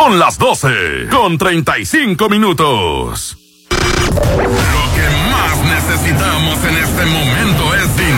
Son las 12:35. Lo que más necesitamos en este momento es